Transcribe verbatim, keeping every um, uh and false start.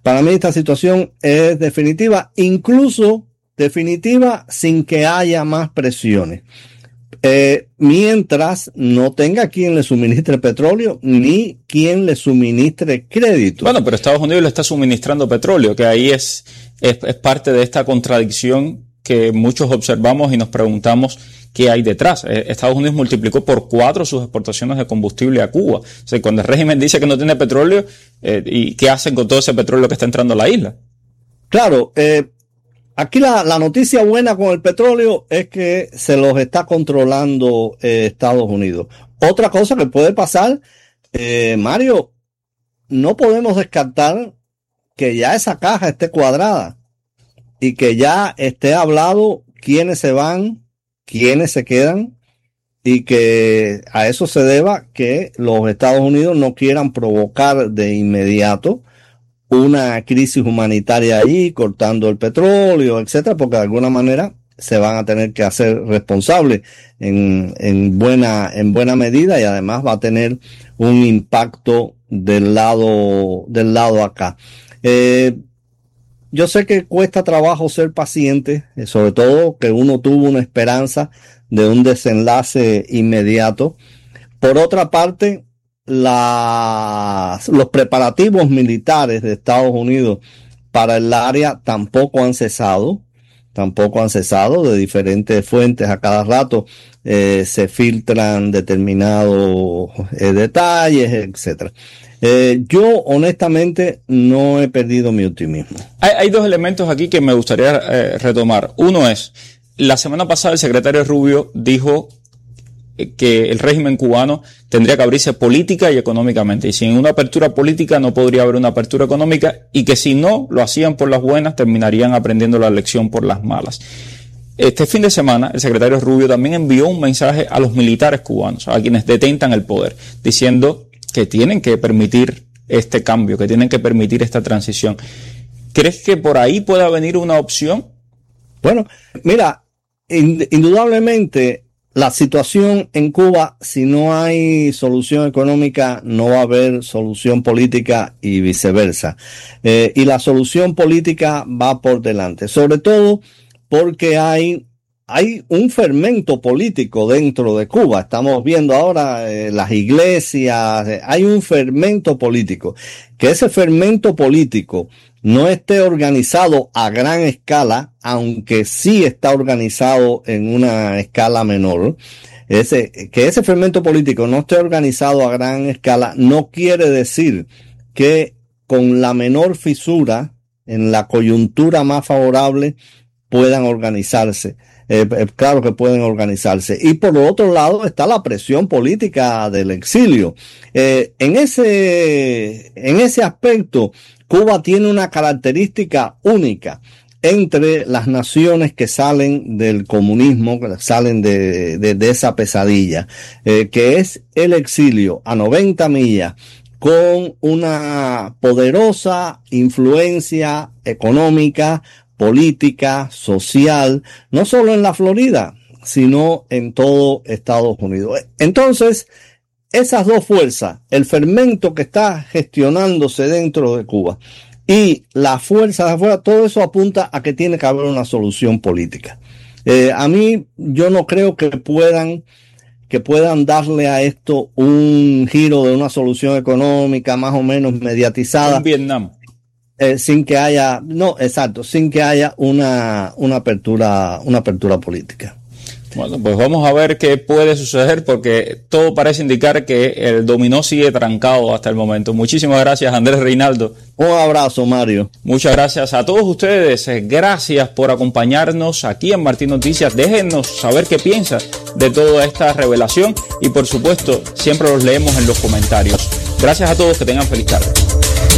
Para mí esta situación es definitiva, incluso definitiva sin que haya más presiones. Eh, mientras no tenga quien le suministre petróleo ni quien le suministre crédito. Bueno, pero Estados Unidos le está suministrando petróleo, que ahí es, es, es parte de esta contradicción que muchos observamos y nos preguntamos qué hay detrás. Eh, Estados Unidos multiplicó por cuatro sus exportaciones de combustible a Cuba. O sea, cuando el régimen dice que no tiene petróleo, eh, ¿y qué hacen con todo ese petróleo que está entrando a la isla? Claro, eh, aquí la, la noticia buena con el petróleo es que se los está controlando eh, Estados Unidos. Otra cosa que puede pasar, eh, Mario, no podemos descartar que ya esa caja esté cuadrada y que ya esté hablado quiénes se van, quiénes se quedan, y que a eso se deba que los Estados Unidos no quieran provocar de inmediato una crisis humanitaria ahí, cortando el petróleo, etcétera, porque de alguna manera se van a tener que hacer responsables en, en buena, en buena medida, y además va a tener un impacto del lado, del lado acá. Eh, yo sé que cuesta trabajo ser paciente, sobre todo que uno tuvo una esperanza de un desenlace inmediato. Por otra parte, La, los preparativos militares de Estados Unidos para el área tampoco han cesado, tampoco han cesado de diferentes fuentes. A cada rato eh, se filtran determinados eh, detalles, etcétera. Eh, yo honestamente no he perdido mi optimismo. Hay, hay dos elementos aquí que me gustaría eh, retomar. Uno es, la semana pasada el secretario Rubio dijo que el régimen cubano tendría que abrirse política y económicamente, y sin una apertura política no podría haber una apertura económica, y que si no lo hacían por las buenas terminarían aprendiendo la lección por las malas. Este fin de semana el secretario Rubio también envió un mensaje a los militares cubanos, a quienes detentan el poder, diciendo que tienen que permitir este cambio, que tienen que permitir esta transición. ¿Crees que por ahí pueda venir una opción? Bueno, mira, ind- indudablemente la situación en Cuba, si no hay solución económica, no va a haber solución política y viceversa. Eh, y la solución política va por delante, sobre todo porque hay, hay un fermento político dentro de Cuba. Estamos viendo ahora eh, las iglesias, eh, hay un fermento político. Que ese fermento político no esté organizado a gran escala, aunque sí está organizado en una escala menor. Ese, que ese fermento político no esté organizado a gran escala no quiere decir que con la menor fisura, en la coyuntura más favorable, puedan organizarse. Eh, eh, claro que pueden organizarse. Y por otro lado está la presión política del exilio. Eh, en ese, en ese aspecto, Cuba tiene una característica única entre las naciones que salen del comunismo, que salen de, de, de esa pesadilla, eh, que es el exilio a noventa millas, con una poderosa influencia económica, política, social, no solo en la Florida, sino en todo Estados Unidos. Entonces, esas dos fuerzas, el fermento que está gestionándose dentro de Cuba y las fuerzas de afuera, todo eso apunta a que tiene que haber una solución política. Eh, a mí, yo no creo que puedan, que puedan darle a esto un giro de una solución económica más o menos mediatizada. En Vietnam. Eh, sin que haya, no, exacto, sin que haya una, una apertura, una apertura política. Bueno, pues vamos a ver qué puede suceder, porque todo parece indicar que el dominó sigue trancado hasta el momento. Muchísimas gracias, Andrés Reinaldo. Un abrazo, Mario. Muchas gracias a todos ustedes. Gracias por acompañarnos aquí en Martín Noticias. Déjennos saber qué piensan de toda esta revelación y, por supuesto, siempre los leemos en los comentarios. Gracias a todos, que tengan feliz tarde.